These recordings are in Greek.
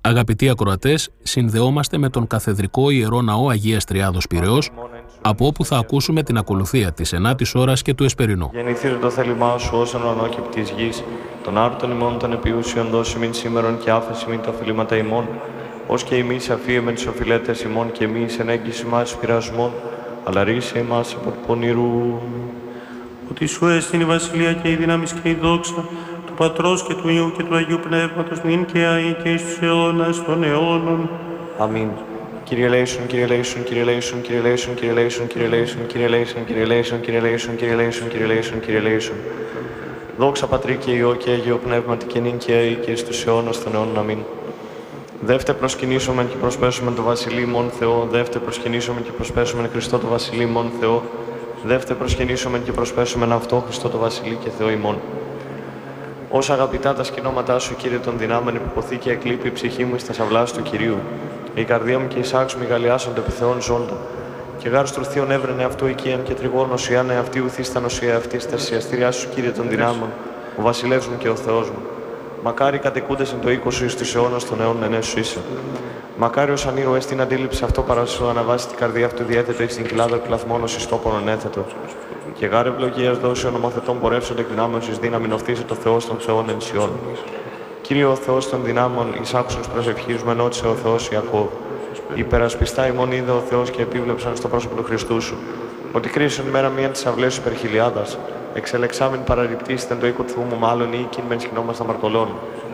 Αγαπητοί ακροατές, συνδεόμαστε με τον Καθεδρικό Ιερό Ναό Αγίας Τριάδος Πειραιώς, από όπου θα ακούσουμε την ακολουθία της 9ης ώρας και του Εσπερινού. Γεννηθείτε το θέλημά σου όσον ανώκεπ της γης, τον άρτων ημών των επιούσιων δώσει μην σήμερον και άφεση μην τα οφειλήματα ημών, ως και εμείς αφίεμεν τις οφειλέτες ημών και εμείς εν έγκυση μας πειρασμών, αλλά ρίσε εμάς από πονηρού. Ότι σου έστειν η βασιλεία και η δύναμη και η δόξα του Πατρός και του Υιού και του Αγίου Πνεύματος, νυν και αεί και εις τους αιώνας των αιώνων. Αμήν. Κύριε Λέησον, Κύριε Λέησον, Κύριε Λέησον, Κύριε Λέησον, Κύριε Λέησον, Κύριε Λέησον, Κύριε Λέησον, Κύριε Λέησον, Κύριε Λέησον, Κύριε Λέησον, Κύριε Λέησον, Κύριε Λέησον. Δόξα Πατρί και Υιό και Αγίο Πνεύματι και νυν και αεί και εις τους αιώνας των αιώνων. Αμήν. Δεύτε προσκυνήσομεν και προσπέσομεν το Βασιλεί μον Θεό, δεύτε προσκυνήσομεν και προσπέσομεν Χριστό το Βασιλεί μον Θεό, δεύτε προσκυνήσομεν και προσπέσομεν αυτό Χριστό το Βασιλεί και Θεό ημών. Όσα αγαπητά τα σκηνώματά σου, Κύριε των δυνάμεων, επιποθεί και εκλείπει η ψυχή μου εις τα σαυλάς του Κυρίου. Η καρδία μου και οι σάξ μου γαλλιάσονται επί Θεών ζώντα. Και γάρ στρουθείων έβρενε αυτού οικίαν και τριγών οσιάνε αυτή ουθείς τα νοσία αυτή στα σιαστήριά σου, Κύριε των δυνάμεων, ο βασιλεύς μου και ο Θεός μου. Μακάρι κατοικούντες εν το οίκο σου εις τους αιώνας των αιώνων ενές σου είσαι. Μακάρι ως ανήρωες την αντίληψη αυτό παρά σου αναβάσει την καρδία αυτού διέθετο εις την κοιλάδα κλαθμόνος εις τόπον έθετο. Και γάρ ευλογίας δώσει ο νομοθετών πορεύσονται εκδυνάμεως εις δύναμην οφθήσε το Θεός των Θεών εν Σιών. Κύριε ο Θεός των δυνάμων, εις άκουσος προσευχής μου ενώτησε ο Θεός Ιακώβ. Υπερασπιστά ημών είδε ο Θεός και επίβλεψαν στο πρόσωπο του Χριστού σου. Ότι κρίσουν μέρα μία της αυλές σου υπερχιλιάδας. Εξελεξάμην παραρριπτήσετε το οίκο του μου, μάλλον ή κειν μεν σκηνόμαστε αμαρτωλών.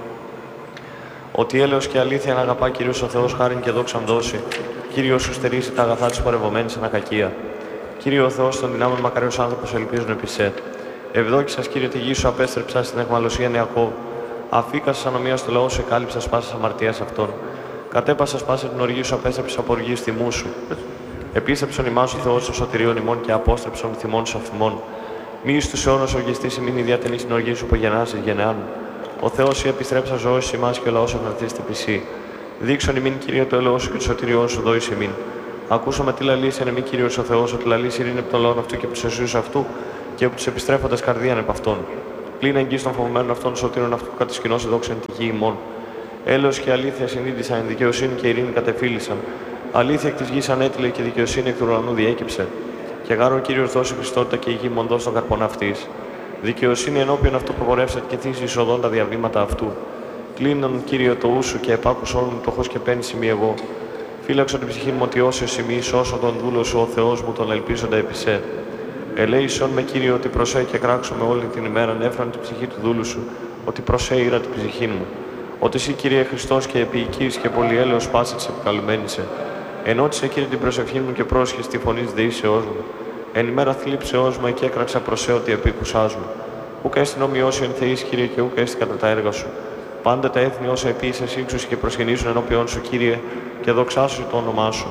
Ότι έλεος και αλήθεια να αγαπά Κύριος ο Θεός χάριν και δόξαν δώσει. Κύριος σου στερήσει τα αγαθά της πορευομένης ανακακία. Κύριε ο Θεός των δυνάμεων, μακάριος άνθρωπος ελπίζουν επί σε. Ευδόκησας, Κύριε, τη γη σου απέστρεψα στην αιχμαλωσία Ιακώβ. Αφήκασας ανομία στο λαό σου, εκάλυψας πάσας αμαρτίας αυτών. Κατέπασας πάσα την οργή σου, απέστρεψα από οργή θυμού σου. Επίστρεψον ημάς ο Θεός των σωτηρίων ημών και απόστρεψον θυμών σου αυθυμών. Μη εις τους αιώνας οργιστής ημίν ιδιάτελης την οργή σου που γεννάς εις γενεάν. Ο Θεός η επιστρέψα ζωής ημάς και ο λαός ευναρτής πισί. Δείξον ημίν, Κύριε, το έλεος σου και το σωτηριών σου δόης ημίν. Ακούσαμε τι λαλείς εν εμεί, Κύριος ο Θεός, ότι λαλείς ειρήνη επ' των λαών αυτού και επί της εσούς αυτού και επί της επιστρέφοντας καρδίαν επ' αυτών. Πλην εγγύς των φοβουμένων αυτών σωτήρων αυτού που κατασκηνώσει δόξα εν τη γη ημών. Έλεος και αλήθεια συνείδησαν, εν δικαιοσύνη και ειρήνη κατεφύλησαν. Αλήθεια εκ της γης ανέτειλε και δικαιοσύνη εκ του ουρανού διέκυψε. Και γάρο ο Κύριος δώσει Χριστότητα και η γη μοντός των καρπών αυτής. Δικαιοσύνη ενώπιον αυτού προπορεύσατε και θύσει εισοδών τα διαβήματα αυτού. Κλείνον, Κύριε, το ούσου και επάκους όλων πτωχός και πένση μη εγώ. Φύλαξον την ψυχή μου ότι όσιος ημί σώσω τον δούλο σου, ο Θεός μου τον ελπίζοντα επί σε. Ελέησον με, Κύριε, ότι προσέ και κράξομαι όλη την ημέρα, έφραν την ψυχή του δούλου σου, ότι προσέ ήρα την ψυχή μου. Ότι εσύ, Κύριε Χριστός και επίοικείς και πολυέλεος πάση της επικαλουμένησε. Ενώτισε, Κύριε, την προσευχή μου και πρόσχες τη φωνή της δεήσεώς μου. Εν ημέρα θλίψεώς μου εκεί έκραξα προσέ ότι επίκουσάς μου. Ούκ έστιν ομοιώσιο εν Θεής, Κύριε, και ούκ έστιν κατά τα έργα σου. Πάντα τα έθνη όσα επίσης ύξους και προσκυνήσουν ενώπιον σου, Κύριε, και δοξάσου το όνομά σου.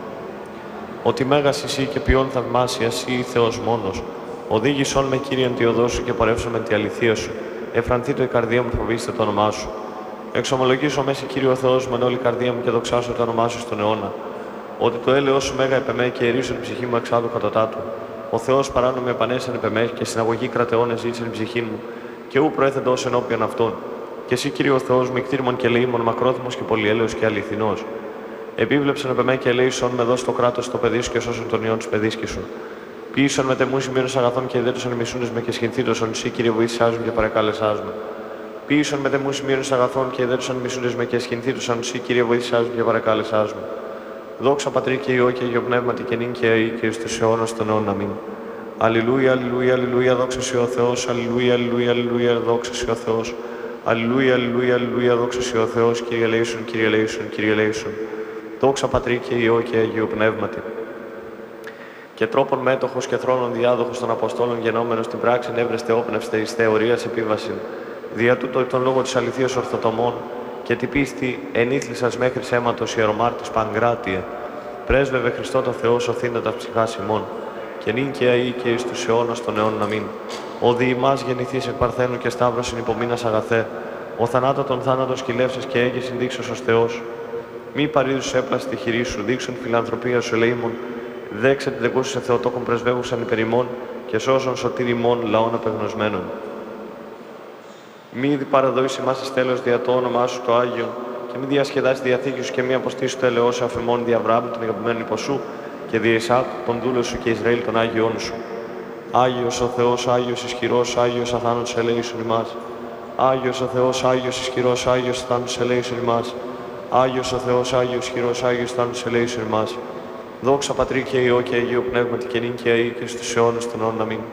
Ότι μέγας εσύ και ποιόν θαυμάσια εσύ, Θεός μόνος. Οδήγησόν με, Κύριε, εν τη οδό σου και πορεύσω με τη αληθεία σου. Εφρανθεί το η καρδία μου, φοβήστε το όνομά σου. Εξομολογήσω μέσα, Κύριε ο Θεός μου, εν όλη η καρδία μου και δοξάσω το όνομά σου στον αιώνα. Ότι το έλεος σου μέγα επεμέ και ερίσω την ψυχή μου εξάδου κατωτάτου. Ο Θεός παράνομη επανέσαν επεμέ και συναγωγή κρατεώνε ζήτησε την ψυχή μου, και ου προέθεντο ως ενώπιον αυτών. Και εσύ, Κύριε ο Θεός μου, εκτήρμον και ελεήμον, μακρόθυμος και πολυέλεος και αληθινός. Επίβλεψαν επεμέ και ελέησον με δώσει το κράτος στο παιδί σου και σώσον τον ιόν του παιδίσκη σου. Ποιήσον με τεμού σημείων αγαθών και ιδέτωσαν μισούνε με και σχηνθήτωσον, εσύ, Κύριε, βοήθησάς μου και παρακάλεσάς μου. Ποιήσον με τεμού σημείων αγαθών και ιδέτωσαν μισούνε με και σχηνθήτωσαν, εσύ, Κύριε, βοήθησάς μου και παρακάλεσάς μου. Δόξα Πατρί και Υιό και Αγίο Πνεύματι και νυν και αεί και εις τους αιώνας των αιώνων. Αμήν. Αλληλούια, αλληλούια, αλληλούια, δόξα σοι ο Θεός, αλληλούια, αλληλούια, αλληλούια, δόξα σοι ο Θεός. Αλληλούια, αλληλούια, αλληλούια, δόξα σοι ο Θεός, Κύριε ελέησον, Κύριε ελέησον, Κύριε ελέησον. Δόξα Πατρί και Υιό και Αγίο Πνεύματι. Και τρόπον μέτοχος και θρόνων διάδοχος των Αποστόλων γενόμενος στην πράξη έβρεστε όπνευστε εις θεωρίας επίβασιν. Δια τούτο τον λόγο της αληθείας ορθοτομών και την πίστη ενήθλησας μέχρι αίματος ιερομάρτης Παγκράτιε. Πρέσβευε Χριστό το Θεό σωθήντα τα ψυχάς ημών. Και νυν και αεί και εις τους αιώνας των αιώνων. Αμήν. Ο δι' ημάς γεννηθείς εκ Παρθένου και Σταύρωσιν υπομείνας αγαθέ. Ο θανάτω των θάνατος κυλεύσες και έγεσιν δείξος ως Θεός. Μη παρήδους έπλαστη τη χειρή σου, δείξουν φιλανθρωπία σου ελεήμων. Δέξε την δεκούσου Θεοτόκον πρεσβεύουσαν υπερημών και σώσον σωτήρ ημών λαών απεγνωσμένων. Μη δι παραδόηση μας εις τέλος δια το όνομά σου το Άγιον και μην διασκεδάσει τη διαθήκη σου και μη αποστήσει το ελαιό σου αφημών δι' Αβραάμ, τον αγαπημένο υπό σου, και δι' Ισαάκ, τον δούλο σου και Ισραήλ, τον Άγιον σου. Άγιος ο Θεός, Άγιος ισχυρός, Άγιος αθάνατος ελέησον ημάς. Άγιος ο Θεός, Άγιος ισχυρός, Άγιος αθάνατος ελέησον ημάς. Άγιος ο Θεός, Άγιος ισχυρός, Άγιος αθάνατος ελέησον ημάς. Δόξα Πατρί και Υιό και Αγίου Πνεύματι και νυν και αεί και στους αιώνας των αιώνων. Αμήν.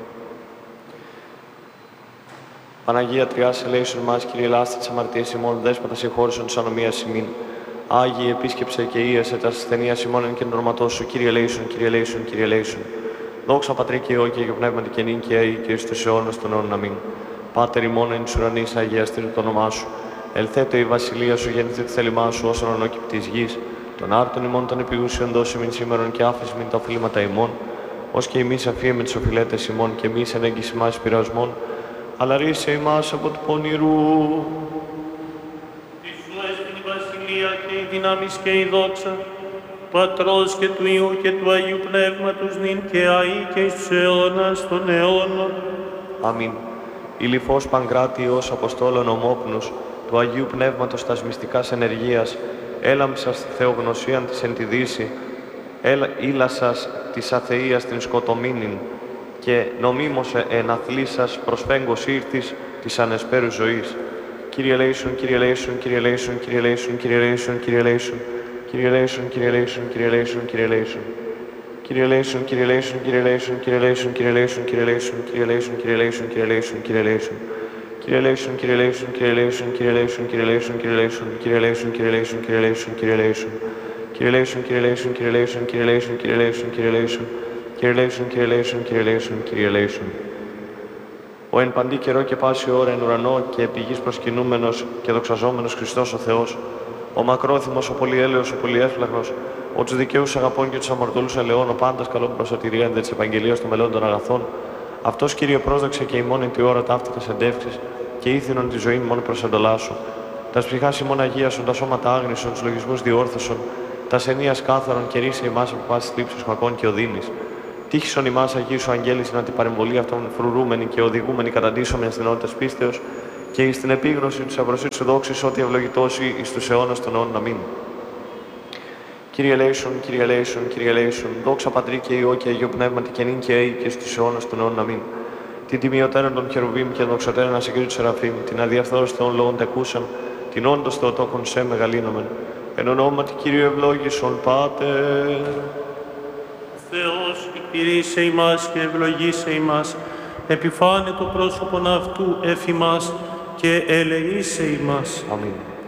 Παναγία Τριάς ελέησον ημάς, Κύριε λάστη της αμαρτίας ημών, δέσποτα συγχώρησον της ανομίας ημίν. Άγιοι επίσκεψε και ίασε τα ασθενείας ημών εν και νορματός σου, Κύριε ελέησον, Κύριε ελέησον, Κύριε ελέησον. Δόξα Πατρί και Υιό και Αγίου Πνεύματι και νυν και αεί και στους αιώνας των αιώνων. Αμήν. Πάτερ ημών εν της ουρανής, αγιαστήρ το όνομά σου. Ελθέτω η βασιλεία σου, γεννηθεί το θέλημά σου, όσον ονόκυπτη της γης. Τον άρτον ημών των επιούσιων δώσει μην σήμερον και άφηση μην τα οφείλματα ημών, ως και εμείς αφίεμε τις οφειλέτες ημών και εμείς εν έγκυση μας πειρασμών, αλλά ρίσε ημάς από του πονηρού. Ιησού εστιν η βασιλεία και η δύναμις και η δόξα, Πατρός και του Υιού και του Αγίου Πνεύματος, νυν και αεί και εις τους αιώνας των αιώνων. Αμήν. Ηλιφός Παγκράτιος Αποστόλων ομόπνους, του Αγίου Πνεύματος τας μυστικάς ενεργείας, έλαμψας θεογνωσίαν της εν τη δύση, ήλασας της αθείας την σκοτομήνην, και νομίμωσε εν αθλήσας προσφέγγος ήρθης της ανεσπέρου ζωής. Κύριε ελέησον, Κύριε ελέησον, Κύριε ελέησον, Κύριε ελέησον, Κύριε ελέησον, Κύριε ελέησον, Κύριε ελέησον, Κύριε ελέησον, Κύριε ελέησον, Κύριε ελέησον. Κύριε ελέησον, Κύριε ελέησον, Κύριε ελέησον, Κύριε ελέησον, Κύριε ελέησον, Κύριε ελέησον, Κύριε ελέησον, Κύριε ελέησον, Κύριε ελέησον, Κύριε ελέησον. Κύριε ελέησον, Κύριε ελέησον, Κύριε ελέησον, Κύριε ελέησον, Κύριε ελέησον, Κύριε ελέησον, Κύριε ελέησον, Κύριε ελέησον, Κύριε ελέησον, Κύριε ελέησον. Κύριε ελέησον, Κύριε ελέησον, Κύριε ελέησον, Κύριε ελέησον, Κύριε ελέησον, Κύριε ελέησον. Κύριε ελέησον, Κύριε ελέησον, Κύριε ελέησον, Κύριε ελέησον. Ο εν παντή καιρό και πάση ώρα εν ουρανό και επί γης προσκυνούμενος και δοξαζόμενος Χριστός ο Θεός, ο μακρόθυμος, ο πολυέλεος, ο πολυέφλαχνος, ο τους δικαίους αγαπών και τους αμαρτωλούς ελαιών, ο πάντας καλών προσωτηρία εν της Ευαγγελίας των μελών των αγαθών, αυτός, Κύριε, πρόσδεξε και ημών εν τη ώρα ταύτητας εντεύξεις και ήθινον τη ζωή ημών προς εντολά σου. Τας ψυχάς ημών αγίασον, τα σώματα άγνησον, τους λογισμούς διόρθωσον, τας ενίας κάθαρον και ρίσε ημάς από πάσης λήψης κακών και οδύνης. Τύχησον ημάς Αγίου σου αγγέλης να την παρεμβολή αυτών φρουρούμενη και οδηγούμενη καταντήσομεν στην ενότητας πίστεως και εις την επίγνωση της αυρωσής σου δόξης ότι ευλογητώσει εις τους αιώνας των αιώνων. Αμήν. Κύριε ελέησον, Κύριε ελέησον, Κύριε ελέησον, δόξα Πατρί και Υιό και Αγίου Πνεύματι και νυν και αεί και στους αιώνας των αιώνων. Αμήν. Την τιμιωτέραν των χερουβίμ και δοξωτέραν ασυγκρίτου σεραφείμ, την αδιαφθόρους Θεών λόγων τεκούσαν, την όντως Θεοτόκον σε μεγαλύνομεν. Εν ονόματι Κύριου ευλόγησον, Πάτερ. Θεός, εκτηρήσε ημάς και ευλογήσε ημάς, επιφάνε το πρόσωπον αυτού εφ' ημάς και ελεήσε ημάς. Αμήν.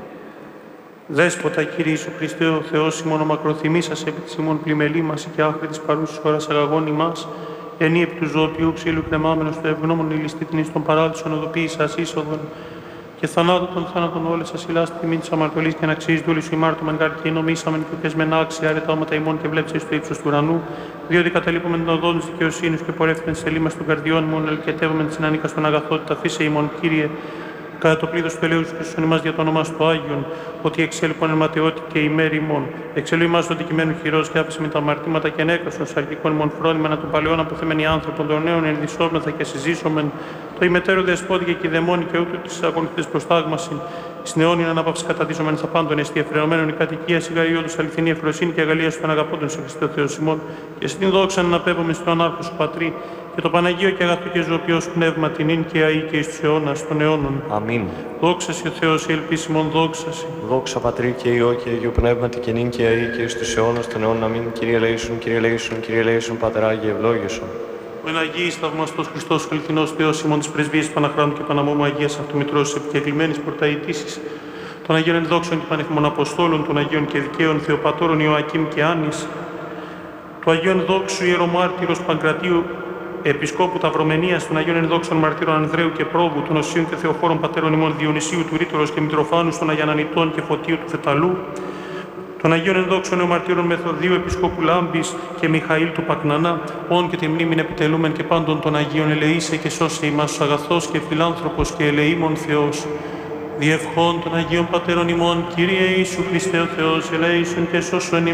Δέσποτα, Κύριε Ιησού Χριστέ, ο Θεός ημών ο μακροθυμήσας επί της ημών πλημελήμας και άχρη της παρούσης ώρας αγαγών ημάς, ενή επί του ζωοποιού ξύλου κρεμάμενος του ευγνώμων ηλιστήτην εις των παράδεισων οδοποίησας είσοδον, και θανάτου των θάνατων όλες ασυλάς τιμήν της αμαρτωλής και αναξίης δούλη σου ημάρτωμεν γάρ και νομίσαμεν και ουκες άξια αρετά όματα ημών και βλέψεις στο ύψος του ουρανού, διότι καταλείπομεν των οδών της δικαιοσύνης και πορεύθεν της ελίμας των καρδιών ημών, ελκετεύομεν της συνανίκας των αγαθότητα, φύσε ημών, Κύριε, κατά το πλήθος του ελέου σου Χριστόν ημάς για το όνομά σου το Άγιον, ότι εξέλιπον εν ματαιώτη και ημέρη ημών. Εξελού ημάς το αντικειμένου χειρός και άφησε με τα αμαρτήματα και ανέκρασον σαρκικών ημών φρόνημενα των παλαιών αποθεμένοι άνθρωπων των νέων ενδυσσόμεθα και συζήσομεν, το ημετέρω δεσπότη και δαιμόνι και ούτου της αγωνιστής προστάγμασιν, εις νεώνην ανάπαυση καταδείσομεν στα πάντων εστί εφρεωμένων η κατοικία σιγαριώδους αληθινή εφροσύνη και αγαλία στον αγαπώντων σε Χριστό Θεός ημών, και στην δόξα να αναπέμπουμε στον ανάρχο σου Πατρί, και το Παναγίο και αγαθό και ζωοποιός πνεύμα την ίν και αεί και εις τους αιώνας των αιώνων. Αμήν. Δόξα σε ο Θεός, η ελπίσιμον δόξα σε. Δόξα Πατρί και Υιό και Αγίου Πνεύματι και νυν και αεί και εις τους αιώνας των αιώνων. Αμήν. Κύριε ελέησον, Κύριε ελέησον, Κύριε ελέησον, Πάτερ Άγιε ευλόγησον. Ο εν Αγίης θαυμαστός Χριστός, αληθινός Θεός ημών της πρεσβείας Παναχράντου και Παναμόμου Αγίας Αυτομητρός της επικεκλημένης πορταητήσης, των Αγίων Ενδόξων και Πανεφημών Αποστόλων, των Αγίων και Δικαίων Θεοπατώρων Ιωακήμ και Άννης, του Αγίου Ενδόξου Ιερομάρτυρος Παγκρατίου Επισκόπου Ταυρομενίας, των Αγίων Ενδόξων Μαρτύρων Ανδρέου και Πρόβου, των Οσίων και Θεοφόρων Πατέρων ημών Διονυσίου του Ρήτορος και Μητροφάνου, των Αγιανανιτών και Φωτίου του Θεταλού, των Αγίων Ενδόξων Νεομαρτύρων Μεθοδίου Επισκόπου Λάμπης και Μιχαήλ του Πακνανά, όν και τη μνήμην επιτελούμεν και πάντων των Αγίων ελεήσε και σώσε ημάς αγαθός και φιλάνθρωπος και ελεήμων Θεός. Διευχών των Αγίων Πατέρων ημών, Κύριε Ιησού Χριστέ ο Θεός, ελέησον και σώσον